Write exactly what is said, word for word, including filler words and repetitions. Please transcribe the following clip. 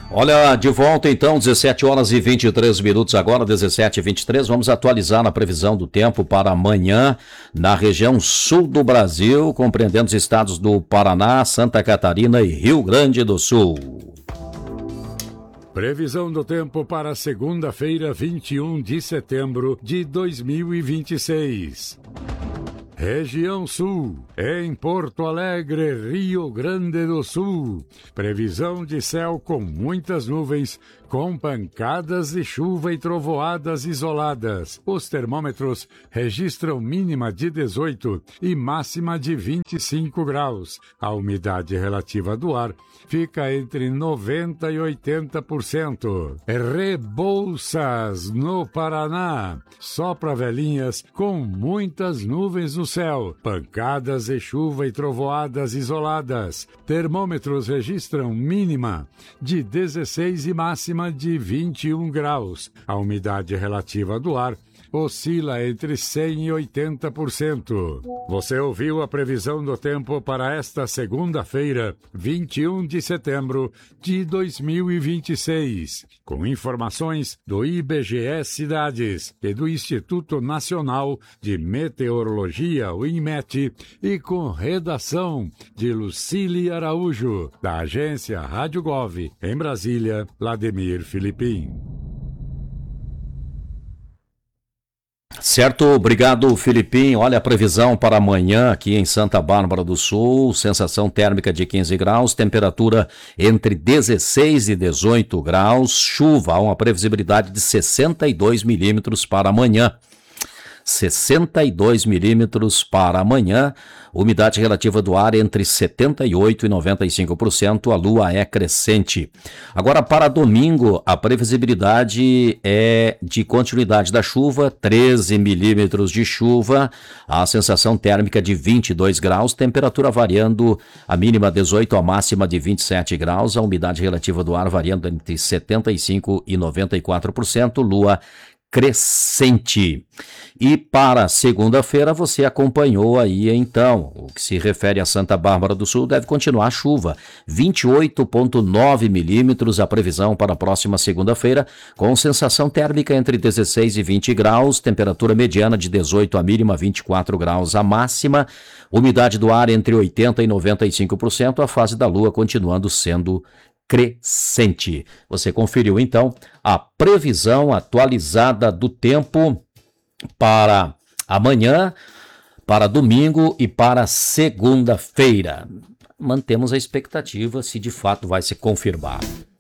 Olha, de volta então, dezessete horas e vinte e três minutos agora, dezessete e vinte e três. Vamos atualizar na previsão do tempo para amanhã na região sul do Brasil, compreendendo os estados do Paraná, Santa Catarina e Rio Grande do Sul. Previsão do tempo para segunda-feira, vinte e um de setembro de dois mil e vinte e seis. Região Sul, em Porto Alegre, Rio Grande do Sul. Previsão de céu com muitas nuvens, com pancadas de chuva e trovoadas isoladas. Os termômetros registram mínima de dezoito e máxima de vinte e cinco graus. A umidade relativa do ar fica entre noventa e oitenta por cento. Rebouças, no Paraná. Sopra velhinhas com muitas nuvens no céu. Pancadas de chuva e trovoadas isoladas. Termômetros registram mínima de dezesseis e máxima de vinte e um graus. A umidade relativa do ar oscila entre cem e oitenta por cento. Você ouviu a previsão do tempo para esta segunda-feira, vinte e um de setembro de dois mil e vinte e seis, com informações do I B G E Cidades e do Instituto Nacional de Meteorologia, o INMET, e com redação de Lucília Araújo, da agência Rádio Gov, em Brasília, Vladimir Filipim. Certo, obrigado, Filipim. Olha a previsão para amanhã aqui em Santa Bárbara do Sul, sensação térmica de quinze graus, temperatura entre dezesseis e dezoito graus, chuva, há uma previsibilidade de sessenta e dois milímetros para amanhã. sessenta e dois milímetros para amanhã, umidade relativa do ar entre setenta e oito e noventa e cinco por cento, a lua é crescente. Agora, para domingo, a previsibilidade é de continuidade da chuva, treze milímetros de chuva, a sensação térmica de vinte e dois graus, temperatura variando, a mínima dezoito, a máxima de vinte e sete graus, a umidade relativa do ar variando entre setenta e cinco e noventa e quatro por cento, lua crescente. E para segunda-feira você acompanhou aí então, o que se refere a Santa Bárbara do Sul deve continuar a chuva, vinte e oito vírgula nove milímetros a previsão para a próxima segunda-feira, com sensação térmica entre dezesseis e vinte graus, temperatura mediana de dezoito, a mínima vinte e quatro graus, a máxima, umidade do ar entre oitenta e noventa e cinco por cento, a fase da lua continuando sendo crescente. Você conferiu então a previsão atualizada do tempo para amanhã, para domingo e para segunda-feira. Mantemos a expectativa se de fato vai se confirmar.